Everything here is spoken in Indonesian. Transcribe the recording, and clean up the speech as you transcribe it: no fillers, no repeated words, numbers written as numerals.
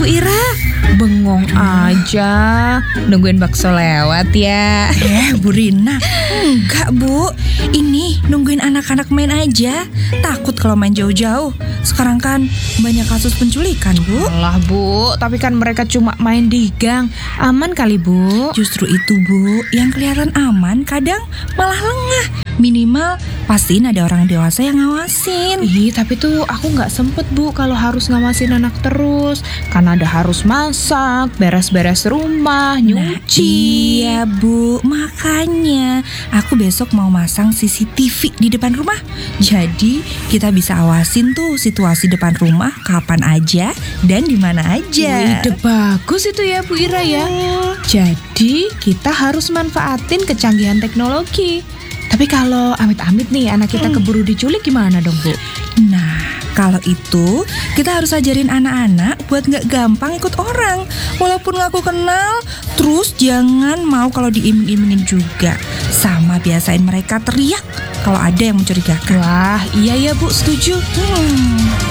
Bu Ira? Bengong aja, nungguin bakso lewat ya. Bu Rina, enggak Bu. Ini nungguin anak-anak main aja. Takut kalau main jauh-jauh. Sekarang kan banyak kasus penculikan Bu. Alah Bu, tapi kan mereka cuma main di gang. Aman kali Bu. Justru itu Bu, yang kelihatan aman kadang malah lengah. Minimal pastiin ada orang dewasa yang ngawasin. Ih, tapi tuh aku gak sempet Bu kalau harus ngawasin anak terus. Karena ada harus masak, beres-beres rumah, nyuci. Iya Bu, makanya aku besok mau masang CCTV di depan rumah. Jadi kita bisa awasin tuh situasi depan rumah kapan aja dan di mana aja. Ide bagus itu ya Bu Ira ya. Jadi kita harus manfaatin kecanggihan teknologi. Tapi kalau amit-amit nih anak kita keburu diculik gimana dong Bu? Nah, kalau itu kita harus ajarin anak-anak buat gak gampang ikut orang. Walaupun ngaku kenal, terus jangan mau kalau diiming-imingin juga. Sama biasain mereka teriak kalau ada yang mencurigakan. Wah, iya ya Bu, setuju.